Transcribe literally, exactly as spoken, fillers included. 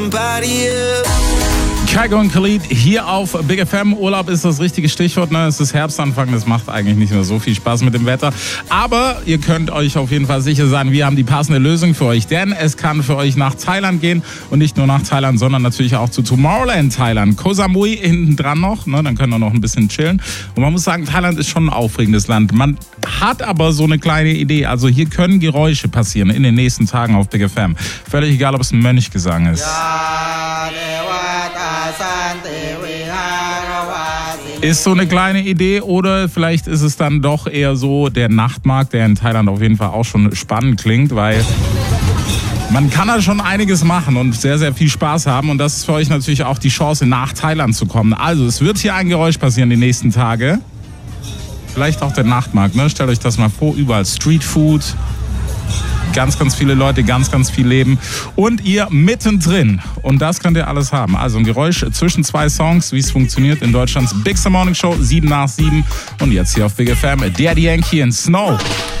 Kygo und Khalid hier auf Big F M. Urlaub ist das richtige Stichwort. Ne? Es ist Herbstanfang, das macht eigentlich nicht mehr so viel Spaß mit dem Wetter. Aber ihr könnt euch auf jeden Fall sicher sein, wir haben die passende Lösung für euch. Denn es kann für euch nach Thailand gehen. Und nicht nur nach Thailand, sondern natürlich auch zu Tomorrowland Thailand. Koh Samui hinten dran noch. Ne? Dann können wir noch ein bisschen chillen. Und man muss sagen, Thailand ist schon ein aufregendes Land. Man hat aber so eine kleine Idee. Also hier können Geräusche passieren in den nächsten Tagen auf Big F M. Völlig egal, ob es ein Mönchgesang ist. Ist so eine kleine Idee oder vielleicht ist es dann doch eher so der Nachtmarkt, der in Thailand auf jeden Fall auch schon spannend klingt, weil man kann da schon einiges machen und sehr, sehr viel Spaß haben und das ist für euch natürlich auch die Chance, nach Thailand zu kommen. Also es wird hier ein Geräusch passieren die nächsten Tage. Vielleicht auch der Nachtmarkt, ne? Stellt euch das mal vor, überall Streetfood. Ganz, ganz viele Leute, ganz, ganz viel Leben und ihr mittendrin. Und das könnt ihr alles haben. Also ein Geräusch zwischen zwei Songs, wie es funktioniert in Deutschlands Big Star Morning Show, sieben nach sieben. Und jetzt hier auf Big F M, Daddy Yankee and Snow.